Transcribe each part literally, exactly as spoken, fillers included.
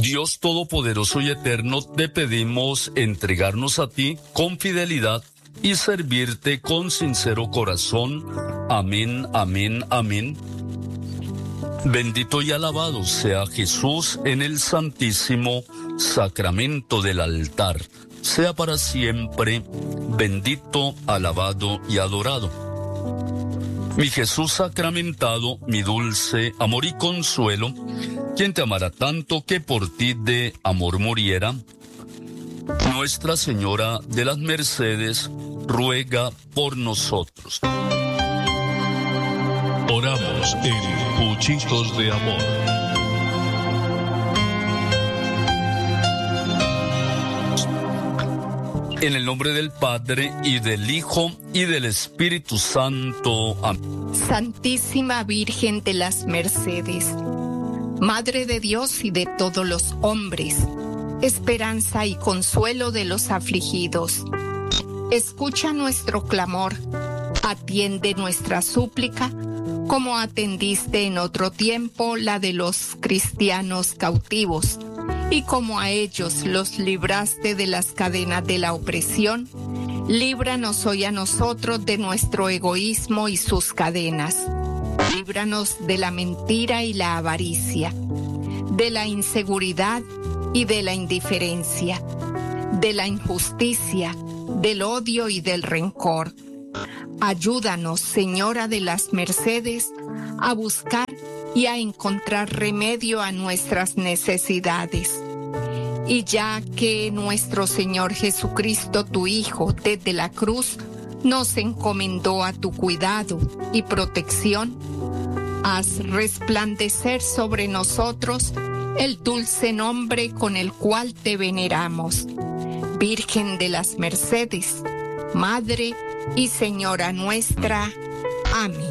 Dios Todopoderoso y Eterno, te pedimos entregarnos a ti con fidelidad y servirte con sincero corazón. Amén, amén, amén. Bendito y alabado sea Jesús en el santísimo sacramento del altar. Sea para siempre bendito, alabado y adorado. Mi Jesús sacramentado, mi dulce amor y consuelo, quien te amará tanto que por ti de amor muriera. Nuestra Señora de las Mercedes, ruega por nosotros. Oramos en Puchitos de Amor. En el nombre del Padre, y del Hijo, y del Espíritu Santo. Amén. Santísima Virgen de las Mercedes, Madre de Dios y de todos los hombres, esperanza y consuelo de los afligidos, escucha nuestro clamor, atiende nuestra súplica, como atendiste en otro tiempo la de los cristianos cautivos, y como a ellos los libraste de las cadenas de la opresión, líbranos hoy a nosotros de nuestro egoísmo y sus cadenas. Líbranos de la mentira y la avaricia, de la inseguridad y de la indiferencia, de la injusticia, del odio y del rencor. Ayúdanos, Señora de las Mercedes, a buscar y a encontrar remedio a nuestras necesidades. Y ya que nuestro Señor Jesucristo, tu Hijo, desde la cruz, nos encomendó a tu cuidado y protección, haz resplandecer sobre nosotros el dulce nombre con el cual te veneramos. Virgen de las Mercedes, Madre y Señora nuestra. Amén.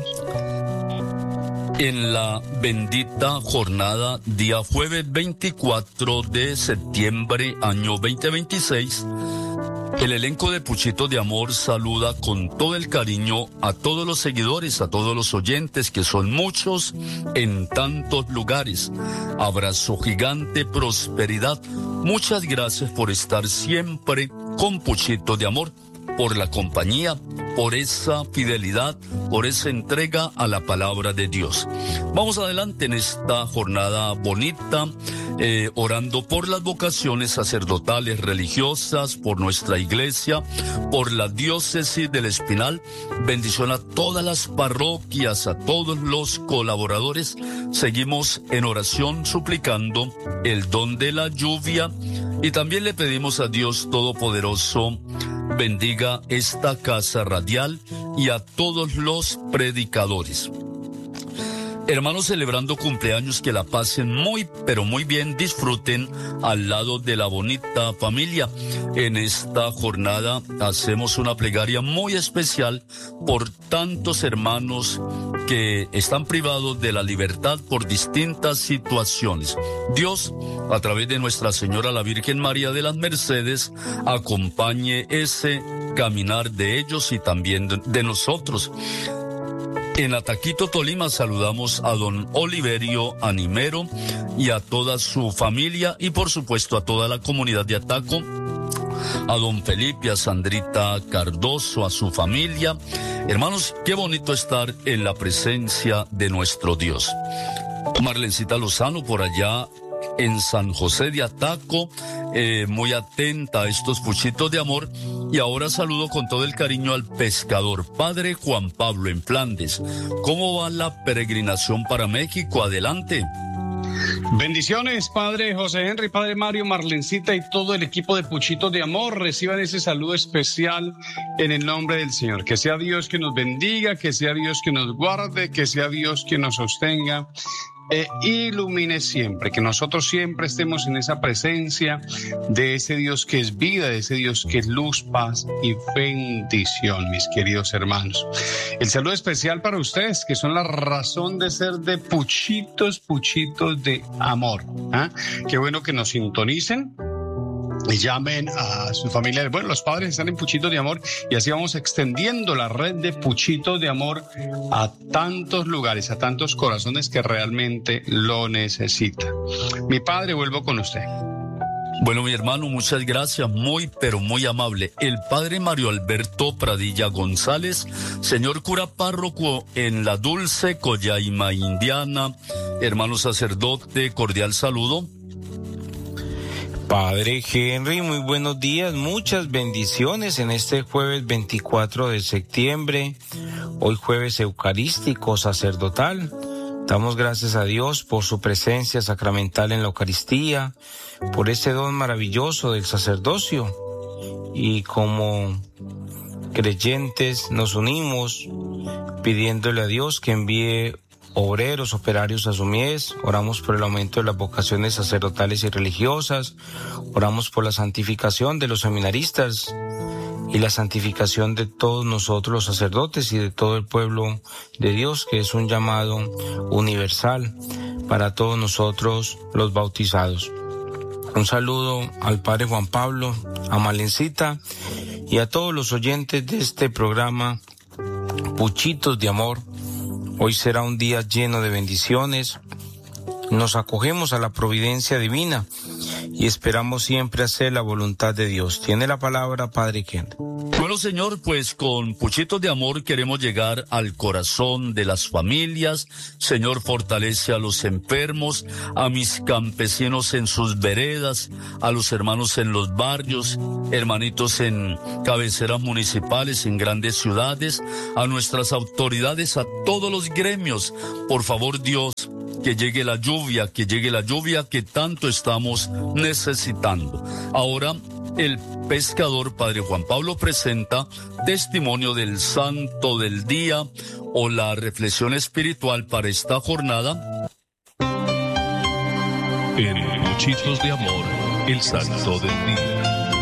En la bendita jornada, día jueves veinticuatro de septiembre, año veinte veintiséis, el elenco de Puchitos de Amor saluda con todo el cariño a todos los seguidores, a todos los oyentes, que son muchos en tantos lugares. Abrazo gigante, prosperidad. Muchas gracias por estar siempre con Puchitos de Amor, por la compañía, por esa fidelidad, por esa entrega a la palabra de Dios. Vamos adelante en esta jornada bonita, eh, orando por las vocaciones sacerdotales, religiosas, por nuestra iglesia, por la diócesis del Espinal. Bendición a todas las parroquias, a todos los colaboradores. Seguimos en oración suplicando el don de la lluvia, y también le pedimos a Dios Todopoderoso bendiga esta casa radial y a todos los predicadores. Hermanos, celebrando cumpleaños, que la pasen muy, pero muy bien, disfruten al lado de la bonita familia. En esta jornada hacemos una plegaria muy especial por tantos hermanos que están privados de la libertad por distintas situaciones. Dios, a través de Nuestra Señora la Virgen María de las Mercedes, acompañe ese caminar de ellos y también de nosotros. En Ataquito, Tolima, saludamos a don Oliverio Animero y a toda su familia, y por supuesto a toda la comunidad de Ataco, a don Felipe, a Sandrita Cardoso, a su familia. Hermanos, qué bonito estar en la presencia de nuestro Dios. Marlencita Lozano por allá en San José de Ataco, eh, muy atenta a estos Puchitos de Amor. Y ahora saludo con todo el cariño al pescador Padre Juan Pablo en Flandes. ¿Cómo va la peregrinación para México? Adelante. Bendiciones, Padre José Henry, Padre Mario, Marlencita y todo el equipo de Puchitos de Amor. Reciban ese saludo especial en el nombre del Señor. Que sea Dios que nos bendiga, que sea Dios que nos guarde, que sea Dios que nos sostenga e ilumine siempre, que nosotros siempre estemos en esa presencia de ese Dios que es vida, de ese Dios que es luz, paz y bendición, mis queridos hermanos. El saludo especial para ustedes, que son la razón de ser de Puchitos, Puchitos de Amor. ¿Ah? Qué bueno que nos sintonicen y llamen a sus familiares. Bueno, los padres están en Puchitos de Amor y así vamos extendiendo la red de Puchitos de Amor a tantos lugares, a tantos corazones que realmente lo necesitan. Mi padre, vuelvo con usted. Bueno, mi hermano, muchas gracias, muy, pero muy amable. El padre Mario Alberto Pradilla González, señor cura párroco en la Dulce, Coyaima, Indiana, hermano sacerdote, cordial saludo. Padre Henry, muy buenos días, muchas bendiciones en este jueves veinticuatro de septiembre, hoy jueves eucarístico sacerdotal. Damos gracias a Dios por su presencia sacramental en la Eucaristía, por ese don maravilloso del sacerdocio, y como creyentes nos unimos pidiéndole a Dios que envíe obreros, operarios a su mies. Oramos por el aumento de las vocaciones sacerdotales y religiosas, oramos por la santificación de los seminaristas y la santificación de todos nosotros los sacerdotes y de todo el pueblo de Dios, que es un llamado universal para todos nosotros los bautizados. Un saludo al Padre Juan Pablo, a Marlencita y a todos los oyentes de este programa Puchitos de Amor. Hoy será un día lleno de bendiciones. Nos acogemos a la providencia divina y esperamos siempre hacer la voluntad de Dios. Tiene la palabra, Padre Kent. Bueno, señor, pues con Puchitos de Amor queremos llegar al corazón de las familias. Señor, fortalece a los enfermos, a mis campesinos en sus veredas, a los hermanos en los barrios, hermanitos en cabeceras municipales, en grandes ciudades, a nuestras autoridades, a todos los gremios. Por favor, Dios, que llegue la lluvia, que llegue la lluvia que tanto estamos necesitando. Ahora, el pescador Padre Juan Pablo presenta testimonio del santo del día o la reflexión espiritual para esta jornada. En Puchitos de Amor, el santo del día.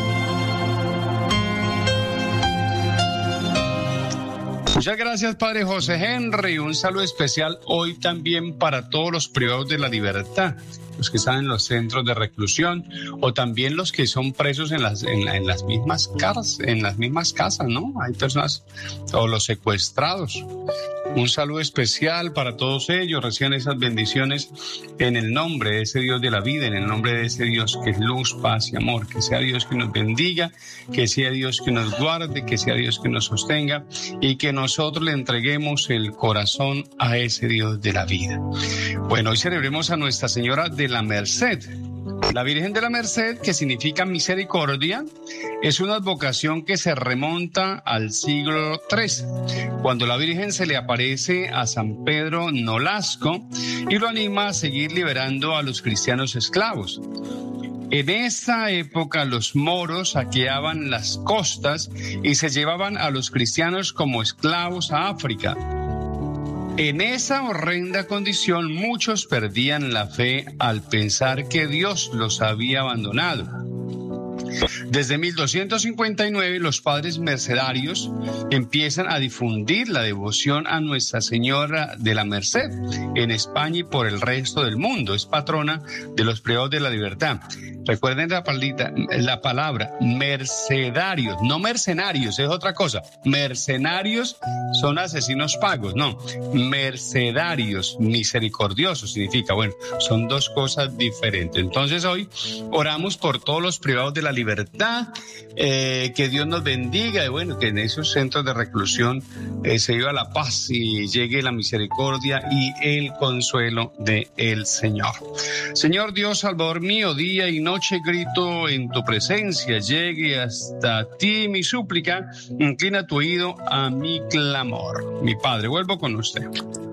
Muchas gracias, Padre José Henry. Un saludo especial hoy también para todos los privados de la libertad, los que están en los centros de reclusión, o también los que son presos en las en, la, en las mismas casas, en las mismas casas, ¿no? Hay personas, o los secuestrados. Un saludo especial para todos ellos. Reciban esas bendiciones en el nombre de ese Dios de la vida, en el nombre de ese Dios que es luz, paz y amor. Que sea Dios que nos bendiga, que sea Dios que nos guarde, que sea Dios que nos sostenga y que nosotros le entreguemos el corazón a ese Dios de la vida. Bueno, hoy celebremos a Nuestra Señora de la Merced. La Virgen de la Merced, que significa misericordia, es una advocación que se remonta al siglo tercero, cuando la Virgen se le aparece a San Pedro Nolasco y lo anima a seguir liberando a los cristianos esclavos. En esa época los moros saqueaban las costas y se llevaban a los cristianos como esclavos a África. En esa horrenda condición muchos perdían la fe al pensar que Dios los había abandonado. Desde mil doscientos cincuenta y nueve los padres mercedarios empiezan a difundir la devoción a Nuestra Señora de la Merced en España y por el resto del mundo. Es patrona de los privados de la libertad. Recuerden la, palita, la palabra mercedarios, no mercenarios, es otra cosa. Mercenarios son asesinos pagos, no. Mercedarios, misericordiosos significa, bueno, son dos cosas diferentes. Entonces hoy oramos por todos los privados de la libertad, eh, que Dios nos bendiga y bueno, que en esos centros de reclusión eh, se viva la paz y llegue la misericordia y el consuelo del Señor. Señor Dios, Salvador mío, día y noche Noche grito en tu presencia, llegue hasta ti mi súplica, inclina tu oído a mi clamor. Mi Padre, vuelvo con usted.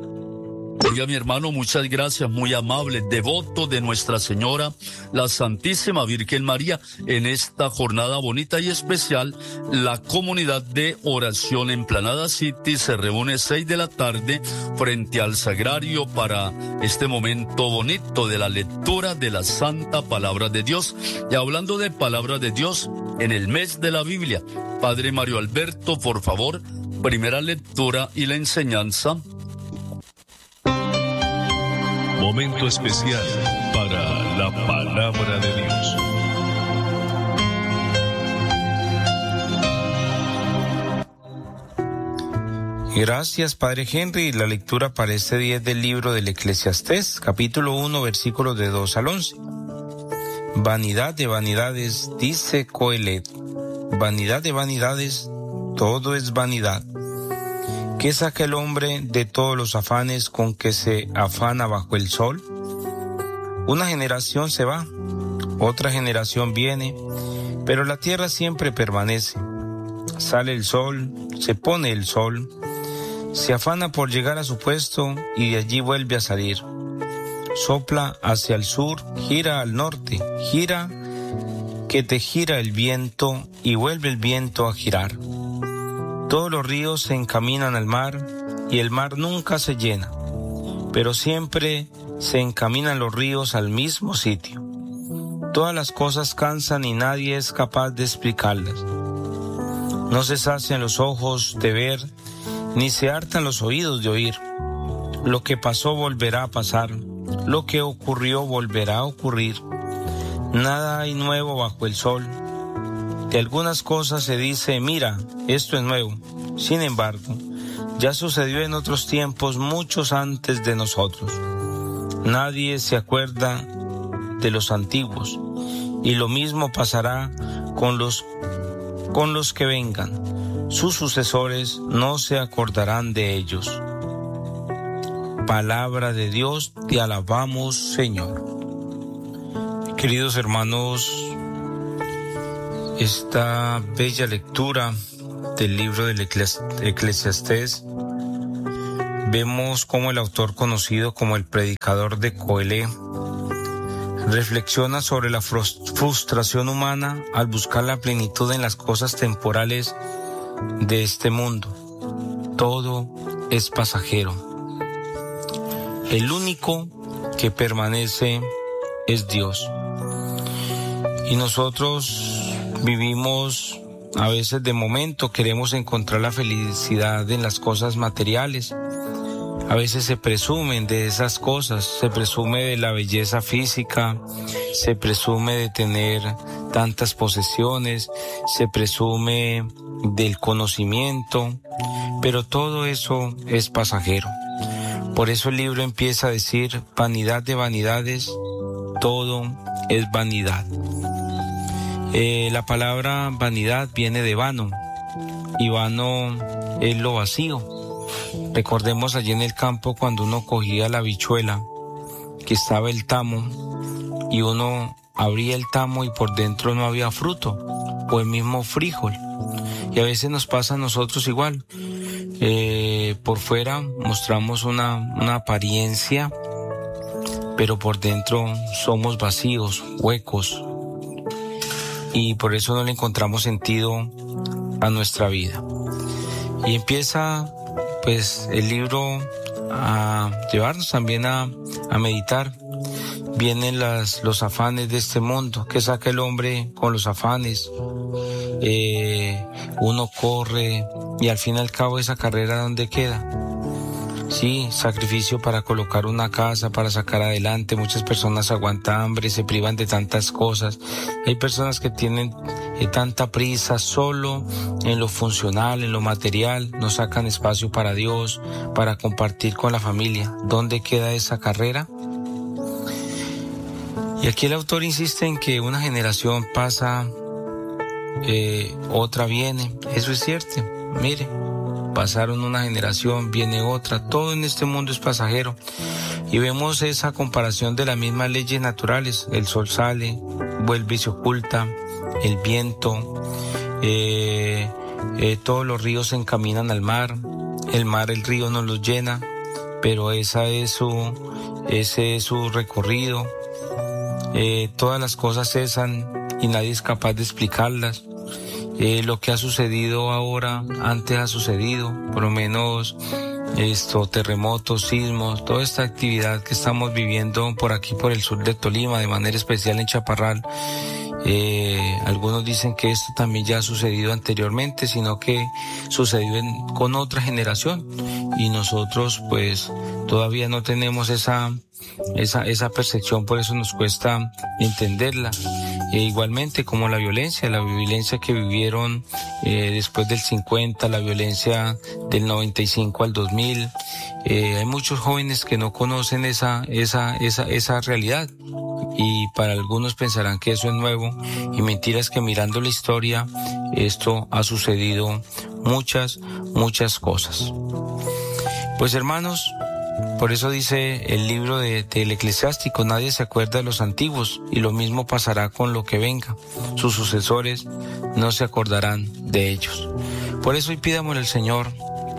Oiga, mi hermano, muchas gracias, muy amable, devoto de Nuestra Señora, la Santísima Virgen María. En esta jornada bonita y especial, la comunidad de oración en Planada City se reúne seis de la tarde frente al sagrario para este momento bonito de la lectura de la Santa Palabra de Dios. Y hablando de Palabra de Dios, en el mes de la Biblia, Padre Mario Alberto, por favor, primera lectura y la enseñanza. Momento especial para la palabra de Dios. Gracias, Padre Henry. La lectura para este día es del libro del Eclesiastés, capítulo uno, versículos de dos al once. Vanidad de vanidades, dice Coelet. Vanidad de vanidades, todo es vanidad. ¿Qué saca el hombre de todos los afanes con que se afana bajo el sol? Una generación se va, otra generación viene, pero la tierra siempre permanece. Sale el sol, se pone el sol, se afana por llegar a su puesto y de allí vuelve a salir. Sopla hacia el sur, gira al norte, gira que te gira el viento y vuelve el viento a girar. Todos los ríos se encaminan al mar y el mar nunca se llena, pero siempre se encaminan los ríos al mismo sitio. Todas las cosas cansan y nadie es capaz de explicarlas. No se sacian los ojos de ver, ni se hartan los oídos de oír. Lo que pasó volverá a pasar, lo que ocurrió volverá a ocurrir. Nada hay nuevo bajo el sol. De algunas cosas se dice, mira, esto es nuevo. Sin embargo, ya sucedió en otros tiempos, muchos antes de nosotros. Nadie se acuerda de los antiguos, y lo mismo pasará con los, con los que vengan. Sus sucesores no se acordarán de ellos. Palabra de Dios, te alabamos, Señor. Queridos hermanos, esta bella lectura del libro del Eclesiastés, vemos cómo el autor, conocido como el predicador de Coelé, reflexiona sobre la frustración humana al buscar la plenitud en las cosas temporales de este mundo. Todo es pasajero. El único que permanece es Dios. Y nosotros vivimos a veces de momento, queremos encontrar la felicidad en las cosas materiales. A veces se presumen de esas cosas, se presume de la belleza física, se presume de tener tantas posesiones, se presume del conocimiento, pero todo eso es pasajero. Por eso el libro empieza a decir, vanidad de vanidades, todo es vanidad. Eh, la palabra vanidad viene de vano, y vano es lo vacío. Recordemos allí en el campo cuando uno cogía la habichuela, que estaba el tamo, y uno abría el tamo y por dentro no había fruto, o el mismo frijol. Y a veces nos pasa a nosotros igual. Eh, por fuera mostramos una, una apariencia, pero por dentro somos vacíos, huecos, y por eso no le encontramos sentido a nuestra vida. Y empieza pues el libro a llevarnos también a, a meditar. Vienen las, los afanes de este mundo. ¿Qué saca el hombre con los afanes? Eh, uno corre y al fin y al cabo esa carrera, ¿dónde queda? Sí, sacrificio para colocar una casa, para sacar adelante. Muchas personas aguantan hambre, se privan de tantas cosas. Hay personas que tienen eh, tanta prisa solo en lo funcional, en lo material. No sacan espacio para Dios, para compartir con la familia. ¿Dónde queda esa carrera? Y aquí el autor insiste en que una generación pasa, eh, otra viene. Eso es cierto. Mire, pasaron una generación, viene otra. Todo en este mundo es pasajero. Y vemos esa comparación de las mismas leyes naturales. El sol sale, vuelve y se oculta. El viento, eh, eh, todos los ríos se encaminan al mar. El mar, el río no los llena, pero esa es su, ese es su recorrido. Eh, todas las cosas cesan y nadie es capaz de explicarlas. Eh, lo que ha sucedido ahora, antes ha sucedido, por lo menos esto, terremotos, sismos, toda esta actividad que estamos viviendo por aquí, por el sur de Tolima, de manera especial en Chaparral. Eh, algunos dicen que esto también ya ha sucedido anteriormente, sino que sucedió en, con otra generación, y nosotros pues todavía no tenemos esa esa esa percepción, por eso nos cuesta entenderla. E igualmente como la violencia, la violencia que vivieron eh, después del cincuenta, la violencia del noventa y cinco al dos mil. Eh, hay muchos jóvenes que no conocen esa, esa, esa, esa realidad. Y para algunos pensarán que eso es nuevo, y mentira es que mirando la historia esto ha sucedido muchas, muchas cosas. Pues hermanos, por eso dice el libro de, del Eclesiástico, nadie se acuerda de los antiguos, y lo mismo pasará con lo que venga. Sus sucesores no se acordarán de ellos. Por eso hoy pidamos al Señor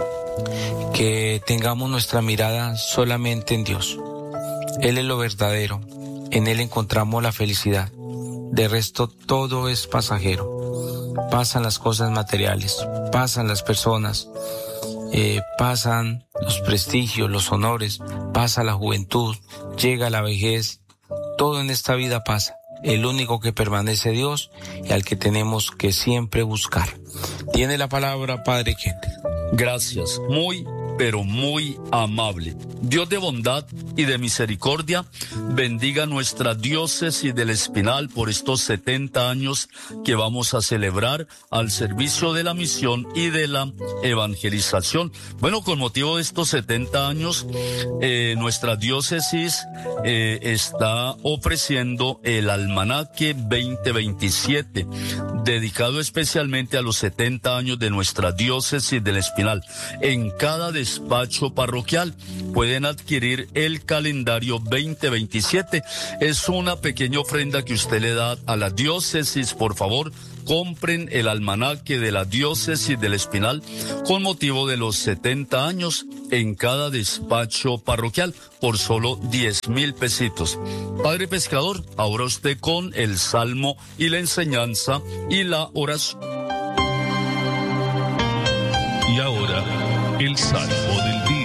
que tengamos nuestra mirada solamente en Dios. Él es lo verdadero. En Él encontramos la felicidad. De resto, todo es pasajero. Pasan las cosas materiales, pasan las personas, eh, pasan los prestigios, los honores, pasa la juventud, llega la vejez. Todo en esta vida pasa. El único que permanece es Dios, y al que tenemos que siempre buscar. Tiene la palabra, Padre Kent. Gracias. Muy pero muy amable. Dios de bondad y de misericordia, bendiga nuestra diócesis del Espinal por estos setenta años que vamos a celebrar al servicio de la misión y de la evangelización. Bueno, con motivo de estos setenta años, eh, nuestra diócesis eh, está ofreciendo el almanaque veinte veintisiete, dedicado especialmente a los setenta años de nuestra diócesis del Espinal. En cada despacho parroquial pueden adquirir el calendario veinte veintisiete. Es una pequeña ofrenda que usted le da a la diócesis. Por favor, compren el almanaque de la diócesis del Espinal con motivo de los setenta años en cada despacho parroquial por solo diez mil pesitos. Padre Pescador, ahora usted con el salmo y la enseñanza y la oración. Y ahora, el salmo del día.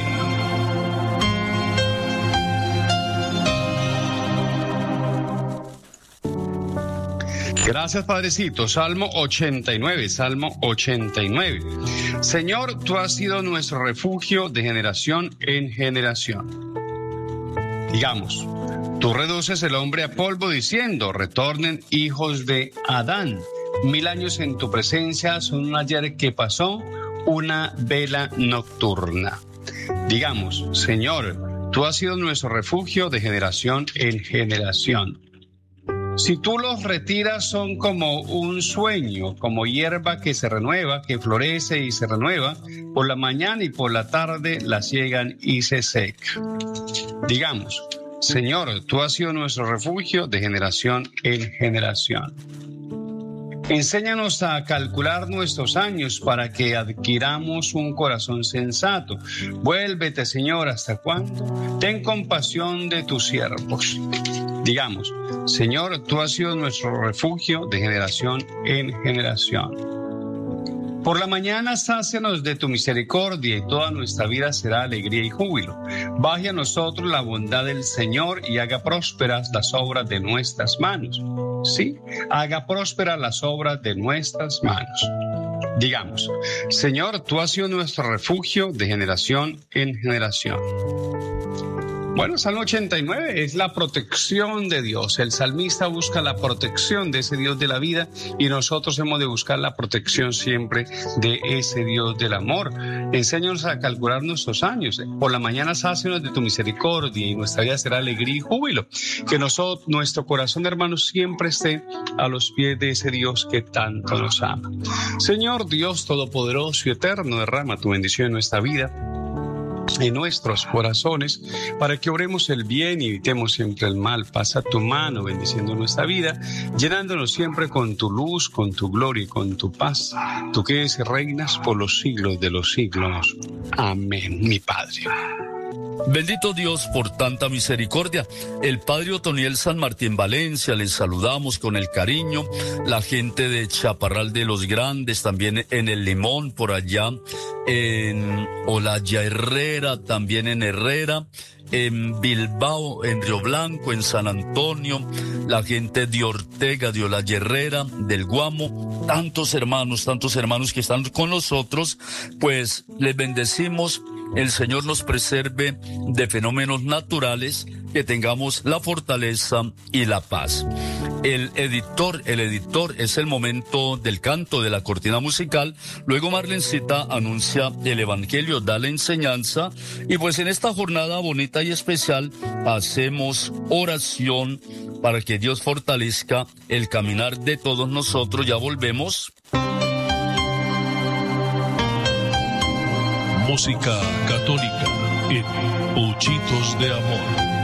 Gracias, Padrecito. Salmo ochenta y nueve, Salmo ochenta y nueve. Señor, tú has sido nuestro refugio de generación en generación. Digamos, tú reduces el hombre a polvo diciendo, retornen hijos de Adán. Mil años en tu presencia son un ayer que pasó, una vela nocturna. Digamos, Señor, tú has sido nuestro refugio de generación en generación. Si tú los retiras son como un sueño, como hierba que se renueva, que florece y se renueva, por la mañana y por la tarde la ciegan y se seca. Digamos, Señor, tú has sido nuestro refugio de generación en generación. Enséñanos a calcular nuestros años para que adquiramos un corazón sensato. Vuélvete, Señor, ¿hasta cuándo? Ten compasión de tus siervos. Digamos, Señor, tú has sido nuestro refugio de generación en generación. Por la mañana sácianos de tu misericordia y toda nuestra vida será alegría y júbilo. Baje a nosotros la bondad del Señor y haga prósperas las obras de nuestras manos. Sí, haga prósperas las obras de nuestras manos. Digamos, Señor, tú has sido nuestro refugio de generación en generación. Bueno, Salmo ochenta y nueve es la protección de Dios. El salmista busca la protección de ese Dios de la vida y nosotros hemos de buscar la protección siempre de ese Dios del amor. Enséñanos a calcular nuestros años. Por la mañana sácianos de tu misericordia y nuestra vida será alegría y júbilo. Que nosotros, nuestro corazón, hermanos, siempre esté a los pies de ese Dios que tanto nos ama. Señor Dios Todopoderoso y Eterno, derrama tu bendición en nuestra vida, en nuestros corazones, para que obremos el bien y evitemos siempre el mal. Pasa tu mano bendiciendo nuestra vida, llenándonos siempre con tu luz, con tu gloria y con tu paz. Tú que eres y reinas por los siglos de los siglos. Amén, mi Padre. Bendito Dios por tanta misericordia. El Padre Otoniel San Martín Valencia, les saludamos con el cariño. La gente de Chaparral de los Grandes, también en El Limón, por allá, en Olaya Herrera, también en Herrera, en Bilbao, en Río Blanco, en San Antonio, la gente de Ortega, de Olaya Herrera, del Guamo, tantos hermanos, tantos hermanos que están con nosotros, pues les bendecimos el Señor nos preserve de fenómenos naturales, que tengamos la fortaleza y la paz. El editor, el editor es el momento del canto de la cortina musical. Luego Marlencita anuncia el evangelio, da la enseñanza. Y pues en esta jornada bonita y especial hacemos oración para que Dios fortalezca el caminar de todos nosotros. Ya volvemos. Música católica en Puchitos de Amor.